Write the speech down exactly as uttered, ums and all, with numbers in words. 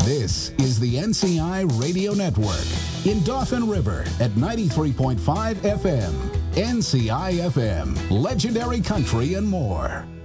This is the N C I Radio Network in Dauphin River at ninety-three point five F M. N C I F M, legendary country and more.